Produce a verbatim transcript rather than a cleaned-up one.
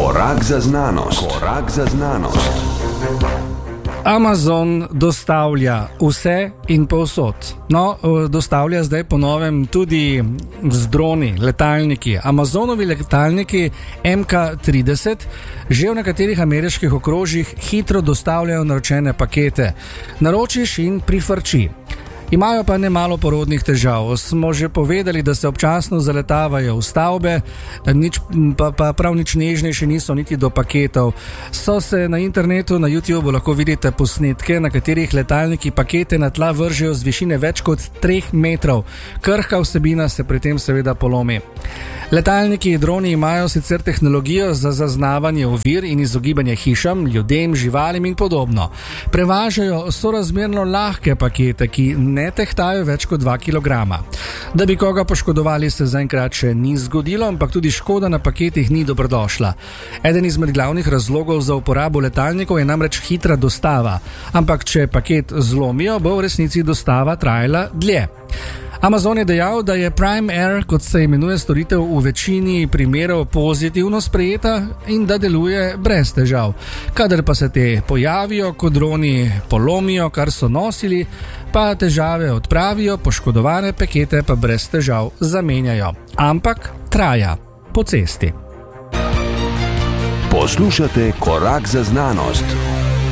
Korak za znanost. Korak za znanost. Amazon dostavlja vse in povsod. No, dostavlja zdaj po novem tudi z droni, letalniki. Amazonovi letalniki M K trideset že v nekaterih ameriških okrožjih hitro dostavljajo naročene pakete. Naročiš in prifrči. Imajo pa nemalo porodnih težav. Smo že povedali, da se občasno zaletavajo v stavbe, nič, pa, pa prav nič nežnejši niso niti do paketov. So se na internetu, na YouTubeu lahko vidite posnetke, na katerih letalniki pakete na tla vržejo z višine več kot treh metrov. Krhka vsebina se pri tem seveda polomi. Letalniki in droni imajo sicer tehnologijo za zaznavanje ovir in izogibanje hišam, ljudem, živalim in podobno. Prevažajo sorazmerno lahke pakete, ki ne tehtajo več kot dva kilograma. Da bi koga poškodovali, se zaenkrat še ni zgodilo, ampak tudi škoda na paketih ni dobrodošla. Eden izmed glavnih razlogov za uporabo letalnikov je namreč hitra dostava. Ampak če paket zlomijo, bo v resnici dostava trajala dlje. Amazon je dejal, da je Prime Air, kot se imenuje storitev, v večini primerov pozitivno sprejeta in da deluje brez težav. Kadar pa se te pojavijo, ko droni polomijo, kar so nosili, pa težave odpravijo, poškodovane pakete pa brez težav zamenjajo. Ampak traja po cesti. Poslušate Korak za znanost.